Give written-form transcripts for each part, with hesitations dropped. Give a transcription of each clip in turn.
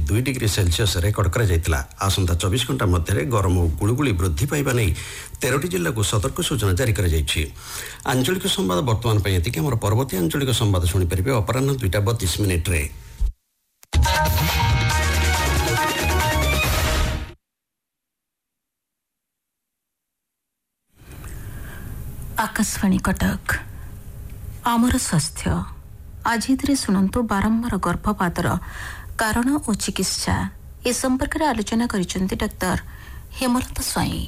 2 degree Celsius record करा आसंता 24 घंटा मध्य गरम और गुड़गुड़ी वृद्धि पाइबा नहीं 13टी जिला को सतर्क सूचना जारी कर आंचलिक संवाद बर्तमान आम परवर्ती आंचलिक संवाद शुणिपारे अपराह 2:32 आकाशवाणी कटक आमर स्वास्थ्य आज शुणु बारंबार गर्भपातर कारण और चिकित्सा ए संपर्क में आलोचना करिसेंती डाक्टर हेमलता स्वाई।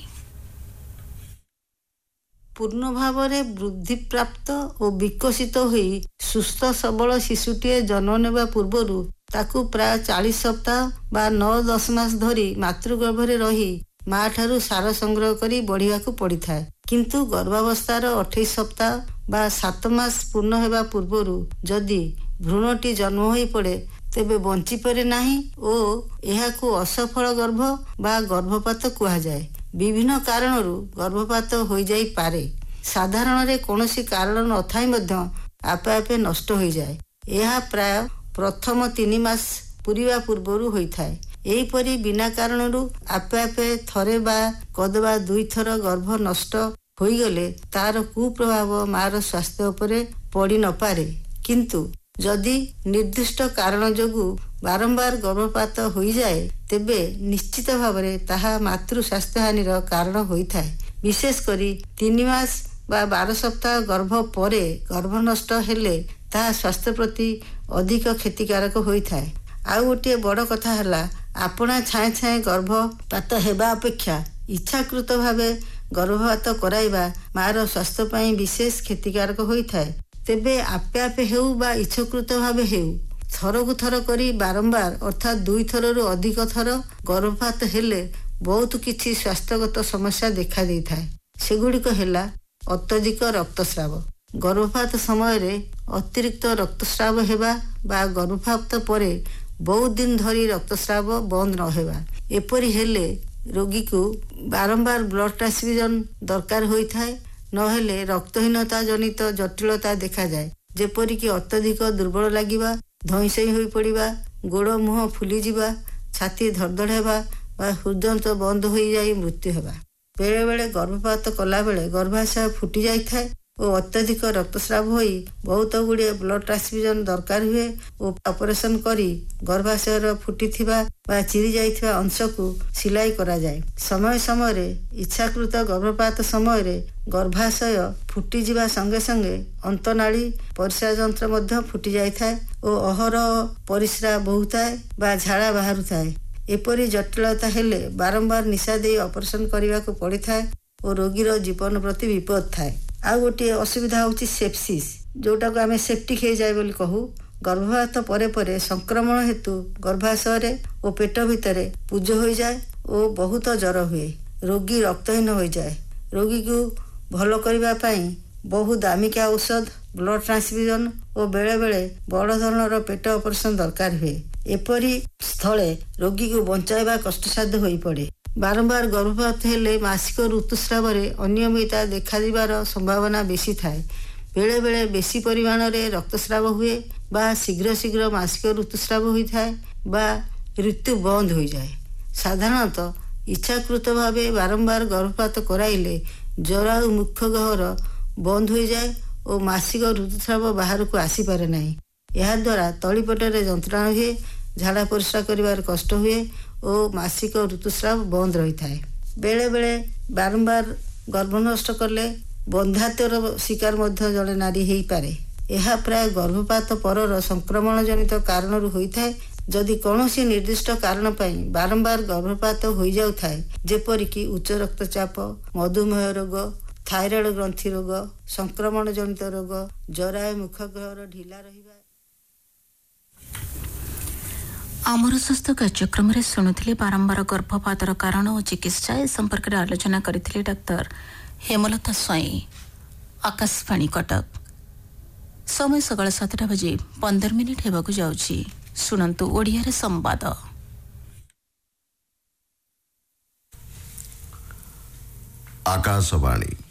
पूर्ण भाव में वृद्धि प्राप्त और विकसित होई सुस्थ सबल शिशुटीए जन्म नेबा पूर्वरु ताकू प्राय 40 सप्ताह बा 9-10 मास धरी मातृगर्भरे रही माँ ठारू सार संग्रह करी बढ़िया को पड़ी थाए किंतु गर्भावस्थार 28 सप्ताह बा 7 मास पूर्ण हेबा पूर्वरु जदि भ्रूणटी जन्म होई पड़े तेबे बंची पारे नाही ओ एहाकू असफल गर्भ बा गर्भपात कुहा जाए। विभिन्न कारणरू गर्भपात होई जाई पारे। साधारण रे कोनोसी कारण न थाई मध्य आपे आपे नष्ट होई जाए। एहा प्राय प्रथम 3 मास पूरीवा पूर्वरु होई थाए। एहीपरि बिना कारणरू आपे आपे थरे बा कदबा 2 थर गर्भ नष्ट होईगले तार कुप्रभाव मार स्वास्थ्य उपरे पड़ी न पारे किंतु जदि निर्दिष्ट कारण जोगु बारंबार गर्भपात होई जाए तेबे निश्चित भावरे ताहा मातृ स्वास्थ्य हानिर कारण होई थाए। विशेष करी 3 मास बा 12 सप्ताह गर्भ परे गर्भ नष्ट हेले ताहा स्वास्थ्य प्रति अधिक क्षतिकारक होई थाए। आउ गोटे बड़ कथा हला आपणा छाए छाए गर्भपात हेबा अपेक्षा इच्छाकृत भावे गर्भपात कराइबा मार स्वास्थ्य पाई विशेष क्षतिकारक होई थाए। तेबे आपे आपे हेउ बा इच्छाकृत भावे हेउ थरकु थर करी बारंबार अर्थात 2 थररु अधिक थर गर्भपात हेले बहुत किछि स्वास्थ्यगत समस्या देखा दै थाए। सेगुड़िक हेला अत्यधिक रक्तस्राव गर्भपात समय रे अतिरिक्त रक्तस्राव हेबा बा गर्भपात परे बहुत दिन धरी रक्तस्राव बंद न हेबा एपरि हेले रोगी को बारंबार ब्लड ट्रांसफ्यूजन दरकार होई थाए नहेले रक्तहीनता जनित जटिलता देखा जाए जेपरि कि अत्यधिक दुर्बल लागिबा धइसई होई पड़िबा गोड़ मुह फुली जिबा छाती धड़धड़ हेबा बा हृदयंत बंद होई जाई मृत्यु हेबा। बेले बेले गर्भपात कला बेले गर्भाशय फुटी जाई थाए और अत्यधिक रक्तस्राव होई बहुत गुड़िए ब्लड ट्रांसफ्यूजन दरकार हुए और ऑपरेशन करी गर्भाशयर फुटी थिबा बा चिरी जाइथिबा अंश को सिलाई करा जाए। समय समय रे इच्छाकृत गर्भपात समय रे गर्भाशय फुटी जिबा संगे संगे अंतनाली परिस्रा जंत्र मध्य फुटी जाई थाए और अहरह परिस्रा बहुताए बा झाड़ा बाहरु थाए। एपरि जटिलता हेले बारंबार निशा दे ऑपरेशन करिवा को पड़ी थाए और रोगीर जीवन प्रति विपद थाए। आ गोटे असुविधा होची सेप्सिस जोटा को आमे सेप्टिक हे जाय बोली कहू। गर्भपात परे परे संक्रमण हेतु गर्भाशय और पेट भितरे पूज हो जाए और बहुत जर हुए रोगी रक्तहीन हो जाए। रोगी को भल करबा पई बहुत दामिका औषध ब्लड ट्रांसफ्यूजन और बेले बेले बड़ धरणर पेट ऑपरेशन दरकार हुए। एपरी स्थले रोगी को बंचाइबा कष्टसाध्य होई पड़े। बारंबार गर्भपात हेले मासिक ऋतुस्राव रे अनियमितता देखा दिबार संभावना बेसी थाए। बेले बेले बेसी परिमाण रे रक्तस्राव हुए बा शीघ्र शीघ्र मासिक ऋतुस्राव होई थाए बा ऋतु बंद हो जाए। साधारणतः इच्छाकृत भावे बारंबार गर्भपात कराइले जरा और मुख्य गहर बंद हो जाए और मासिक ऋतुस्राव बाहर को आसी पारे नहीं। यह द्वारा तलीपटरे जंत्रणा हुए झाड़ा परिस्रा करिवार कष्ट हुए और मासिक ऋतुस्राव बंद रही थाए। बेले बेले बारंबार गर्भ नष्ट करले बंधात्वर शिकार मध्य जड़े नारी हेई पारे। यह प्राय गर्भपात परर संक्रमण जनित कारण होई थाए। जदि कौनसी निर्दिष्ट कारण पाई बारंबार गर्भपात होई जाउ थाए जेपरि कि उच्च रक्तचाप मधुमेह रोग थायराइड ग्रंथि रोग संक्रमण जनित रोग जरा मुखगहर ढिला रहिबा। आमर स्वास्थ्य कार्यक्रम में शुणुले बारंबार गर्भपातर कारण और चिकित्सा ए संपर्क में आलोचना करथिले डाक्टर हेमलता स्वाई। आकाशवाणी कटक समय सकाळ 7:15 हेबाकु जाउछि। शुणन्तु ओडिया रे संवाद। आकाशवाणी